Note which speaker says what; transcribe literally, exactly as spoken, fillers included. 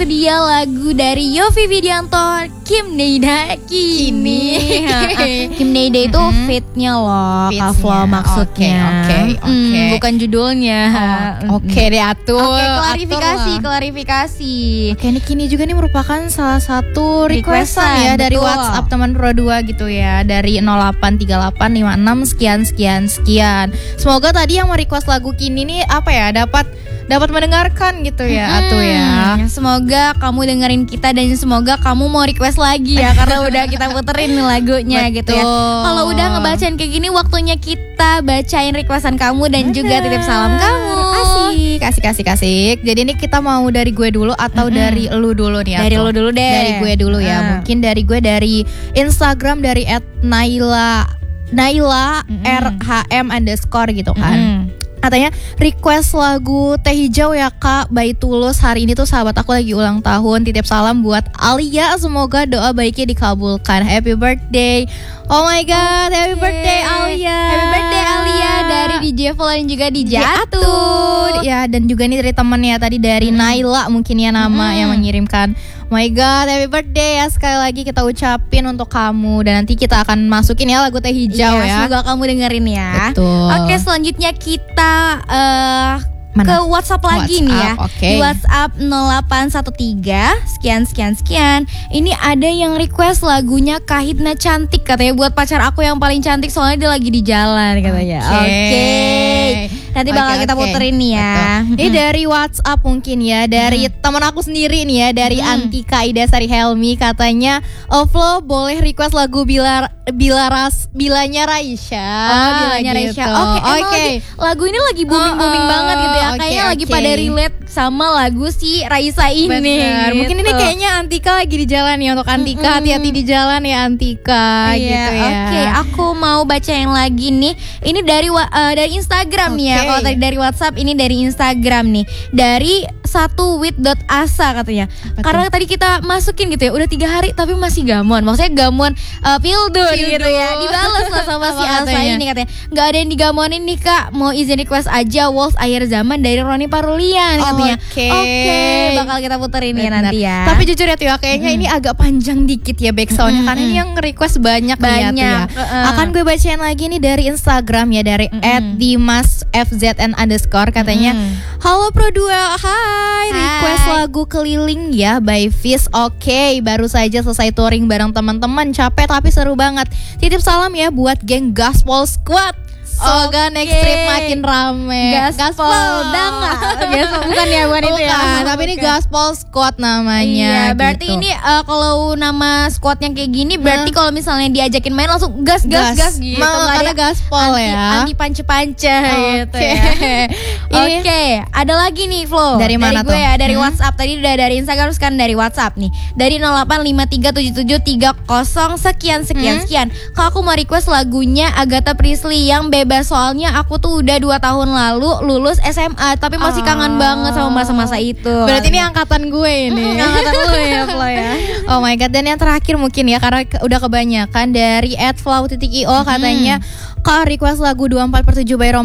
Speaker 1: itu dia lagu dari Yovie Widianto, Kim Neida Kini. Kim Neida itu mm-hmm. fitnya loh, Kak Flo maksudnya.
Speaker 2: Oke, okay, oke, okay, okay.
Speaker 1: hmm, bukan judulnya.
Speaker 2: Oh, oke okay, deh atur.
Speaker 1: Oke, okay, klarifikasi, klarifikasi.
Speaker 2: Oke, ini Kini juga nih merupakan salah satu requestan ya dari betul. WhatsApp teman Pro dua gitu ya, dari nol delapan tiga delapan lima enam sekian sekian sekian. Semoga tadi yang mau request lagu Kini nih apa ya dapat dapat mendengarkan gitu ya, hmm, Atu ya.
Speaker 1: Semoga kamu dengerin kita dan semoga kamu mau request lagi ya karena udah kita puterin nih lagunya gitu ya. Kalau udah ngebacain kayak gini, waktunya kita bacain requestan kamu dan bener. Juga titip salam kamu.
Speaker 2: Asik, kasih kasih kasih. Jadi ini kita mau dari gue dulu atau mm-hmm. dari lu dulu nih?
Speaker 1: Dari lu dulu deh.
Speaker 2: Dari gue dulu ya. Uh. Mungkin dari gue dari Instagram dari et naila naila mm-hmm. r h m underscore gitu kan. Mm-hmm. Katanya request lagu Teh Hijau ya Kak, by Tulus. Hari ini tuh sahabat aku lagi ulang tahun. Titip salam buat Alia, semoga doa baiknya dikabulkan. Happy birthday. Oh my god, okay. Happy birthday Alia.
Speaker 1: Happy birthday Alia dari D J Flo dan juga D J Atul.
Speaker 2: Ya, dan juga nih dari temennya tadi dari hmm. Naila mungkin ya nama hmm. yang mengirimkan. Oh my god, happy birthday ya. Sekali lagi kita ucapin untuk kamu. Dan nanti kita akan masukin ya lagu Teh Hijau ya,
Speaker 1: ya. Semoga kamu dengerin ya.
Speaker 2: Betul.
Speaker 1: Oke, selanjutnya kita uh, ke WhatsApp lagi WhatsApp, nih ya.
Speaker 2: Okay.
Speaker 1: Di WhatsApp nol delapan satu tiga sekian sekian sekian. Ini ada yang request lagunya Kahitna Cantik, katanya buat pacar aku yang paling cantik soalnya dia lagi di jalan katanya. Oke. Okay. Okay. Nanti bakal okay, kita okay. puterin nih ya.
Speaker 2: Ini dari WhatsApp mungkin ya, dari hmm. teman aku sendiri nih ya, dari hmm. Antika Ida Sari Helmi, katanya, "Oh Flo, boleh request lagu Bila Bila Ras Bilanya Raisya."
Speaker 1: Oh, Bilanya
Speaker 2: gitu.
Speaker 1: Raisya. Oke, okay, okay. lagu ini lagi booming-booming uh, uh, banget gitu ya. Okay, kayaknya okay. lagi pada relate sama lagu si Raisa ini.
Speaker 2: Bener. Gitu. Mungkin ini kayaknya Antika lagi di jalan ya. Untuk Antika, mm-hmm. hati-hati di jalan ya Antika. Iya, gitu ya.
Speaker 1: Oke, okay, aku mau bacain lagi nih. Ini dari uh, dari Instagram okay. nih ya. Kalau tadi dari WhatsApp, ini dari Instagram nih. Dari satu wit dot asa katanya. Betul. Karena tadi kita masukin gitu ya, udah tiga hari tapi masih gamon. Maksudnya gamon uh, pildur gitu ya. Dibales lah sama si Asa ini katanya. Gak ada yang digamonin nih Kak, mau izin request aja Waltz Akhir Zaman dari Roni Parulian katanya. Oke, okay. okay, bakal kita puterin ya nanti ya.
Speaker 2: Tapi jujur ya Tio, kayaknya hmm. ini agak panjang dikit ya backsoundnya, hmm. karena ini yang request banyak
Speaker 1: banyak
Speaker 2: ya, uh-uh. Akan gue bacain lagi nih dari Instagram ya, dari hmm. at dimas f z n underscore katanya. Hmm. Halo Pro dua, hai, request hai. lagu Keliling ya by Fizz. Oke, okay, baru saja selesai touring bareng teman-teman, capek tapi seru banget. Titip salam ya buat geng Gaspol Squad. Semoga okay. next trip makin rame.
Speaker 1: Gaspol, Danga. Bukan ya, bukan itu ya.
Speaker 2: Tapi ini Gaspol Squad namanya.
Speaker 1: Iya, berarti gitu. Ini uh, kalau nama squadnya kayak gini, berarti hmm. kalau misalnya diajakin main langsung gas gas gas, gas gitu.
Speaker 2: Mau ada Gaspol
Speaker 1: anti,
Speaker 2: ya.
Speaker 1: Anti panca-panca oh, gitu okay. ya. Oke, okay. Ada lagi nih Flo.
Speaker 2: Dari mana
Speaker 1: dari
Speaker 2: tuh?
Speaker 1: gue ya, dari
Speaker 2: hmm.
Speaker 1: WhatsApp. Tadi udah dari Instagram, sekarang dari WhatsApp nih. Dari nol delapan lima tiga tujuh tujuh tiga nol sekian sekian hmm. sekian. Kalau aku mau request lagunya Agatha Priestley yang Bebas, soalnya aku tuh udah dua tahun lalu lulus S M A tapi masih kangen oh. banget sama masa-masa itu.
Speaker 2: Berarti ini angkatan gue ini.
Speaker 1: Angkatan lu ya Flo ya.
Speaker 2: Oh my god, dan yang terakhir mungkin ya, karena ke, udah kebanyakan dari at flow titik io katanya, hmm. Kak request lagu dua puluh empat per tujuh by Rom